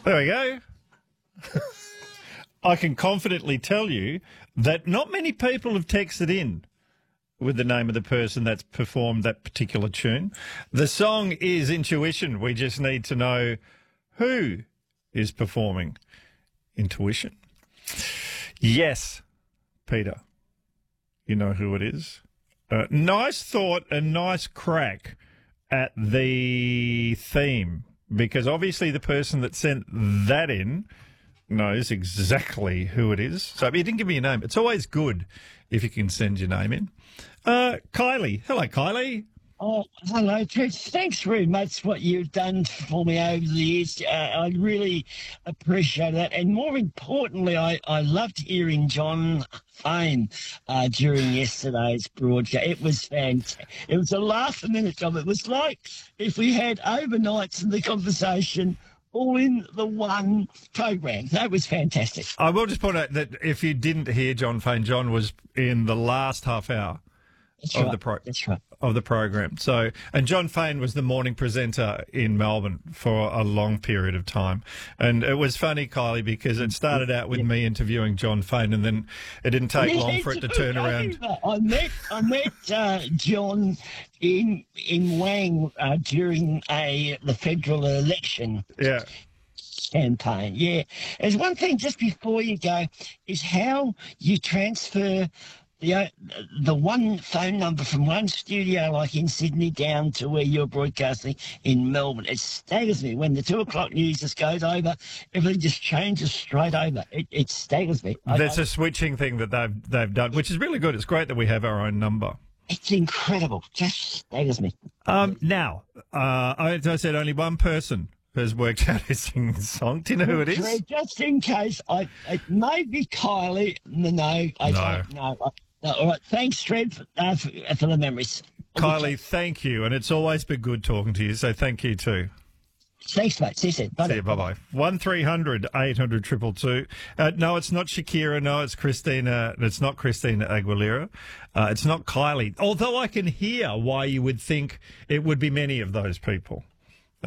There we go. I can confidently tell you that not many people have texted in with the name of the person that's performed that particular tune. The song is Intuition. We just need to know who is performing Intuition. Yes, Peter, you know who it is. Nice thought and nice crack at the theme, because obviously the person that sent that in knows exactly who it is. So he didn't give me a name. It's always good if you can send your name in. Kylie. Hello, Kylie. Oh, hello, Chris. Thanks very much for what you've done for me over the years. I really appreciate that. And more importantly, I loved hearing John Fane during yesterday's broadcast. It was fantastic. It was a laugh-a-minute job. It was like if we had overnights in the conversation all in the one program. That was fantastic. I will just point out that if you didn't hear John Fane, John was in the last half hour of the program. So, and John Fane was the morning presenter in Melbourne for a long period of time. And it was funny, Kylie, because it started out with me interviewing John Fane, and then it didn't take long for it to turn around. I met John in Wang during the federal election. Yeah. Campaign. Yeah. There's one thing just before you go is how you transfer the one phone number from one studio like in Sydney down to where you're broadcasting in Melbourne. It staggers me when the 2 o'clock news just goes over, everything just changes straight over. It staggers me. There's a switching thing that they've done, which is really good. It's great that we have our own number. It's incredible. Just staggers me. Now, I said only one person has worked out his singing song. Do you know who it is? Just in case, it may be Kylie. No, I don't know. All right, thanks, Fred, for the memories. Kylie, thank you, and it's always been good talking to you, so thank you too. Thanks, mate. See you soon. Bye. See you, bye-bye. 1300 800 222. No, it's not Shakira. No, it's Christina. It's not Christina Aguilera. It's not Kylie, although I can hear why you would think it would be many of those people.